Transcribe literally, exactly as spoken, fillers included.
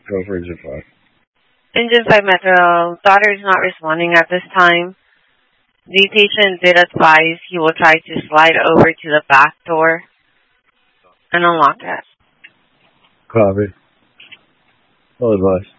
Go for Engine five. Engine five Metro, daughter is not responding at this time. The patient did advise he will try to slide over to the back door and unlock it. Copy. Well advised.